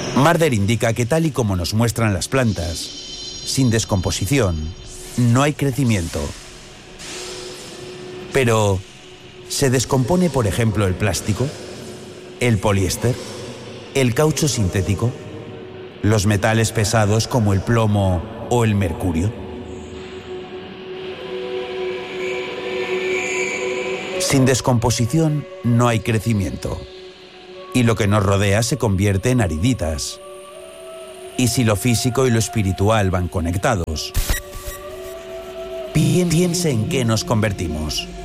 Marder indica que tal y como nos muestran las plantas, sin descomposición, no hay crecimiento. Pero, ¿se descompone, por ejemplo, el plástico, el poliéster, el caucho sintético, los metales pesados como el plomo o el mercurio? Sin descomposición no hay crecimiento, y lo que nos rodea se convierte en ariditas. Y si lo físico y lo espiritual van conectados, piense en qué nos convertimos.